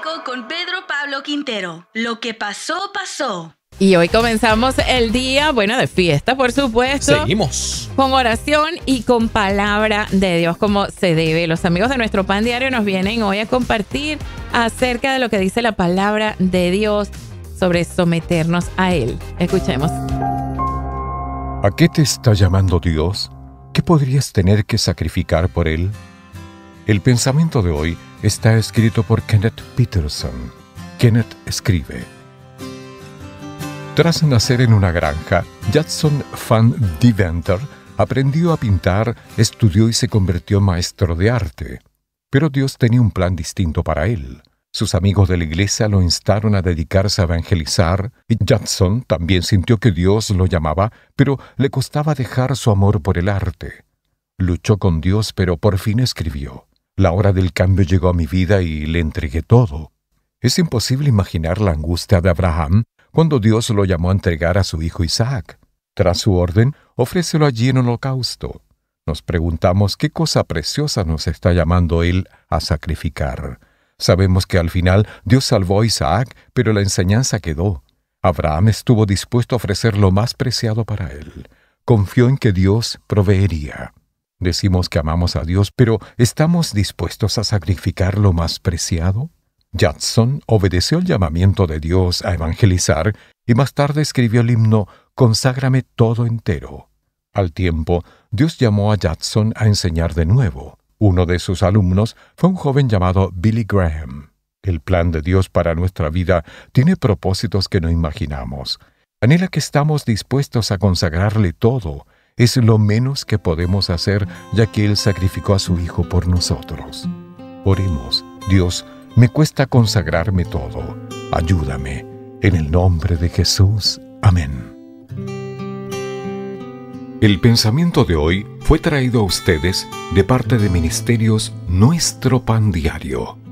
Bíblico con Pedro Pablo Quintero. Lo que pasó, pasó. Y hoy comenzamos el día, de fiesta, por supuesto. Seguimos. Con oración y con palabra de Dios como se debe. Los amigos de nuestro Pan Diario nos vienen hoy a compartir acerca de lo que dice la palabra de Dios sobre someternos a Él. Escuchemos. ¿A qué te está llamando Dios? ¿Qué podrías tener que sacrificar por Él? El pensamiento de hoy está escrito por Kenneth Peterson. Kenneth escribe: tras nacer en una granja, Judson Van Deventer aprendió a pintar, estudió y se convirtió en maestro de arte. Pero Dios tenía un plan distinto para él. Sus amigos de la iglesia lo instaron a dedicarse a evangelizar, y Judson también sintió que Dios lo llamaba, pero le costaba dejar su amor por el arte. Luchó con Dios, pero por fin escribió: la hora del cambio llegó a mi vida y le entregué todo. Es imposible imaginar la angustia de Abraham cuando Dios lo llamó a entregar a su hijo Isaac. Tras su orden, ofrécelo allí en holocausto. Nos preguntamos qué cosa preciosa nos está llamando Él a sacrificar. Sabemos que al final Dios salvó a Isaac, pero la enseñanza quedó. Abraham estuvo dispuesto a ofrecer lo más preciado para él. Confió en que Dios proveería. Decimos que amamos a Dios, pero ¿estamos dispuestos a sacrificar lo más preciado? Judson obedeció el llamamiento de Dios a evangelizar y más tarde escribió el himno «Conságrame todo entero». Al tiempo, Dios llamó a Judson a enseñar de nuevo. Uno de sus alumnos fue un joven llamado Billy Graham. El plan de Dios para nuestra vida tiene propósitos que no imaginamos. Anhela que estamos dispuestos a consagrarle todo. Es lo menos que podemos hacer, ya que Él sacrificó a su Hijo por nosotros. Oremos. Dios, me cuesta consagrarme todo. Ayúdame. En el nombre de Jesús. Amén. El pensamiento de hoy fue traído a ustedes de parte de Ministerios Nuestro Pan Diario.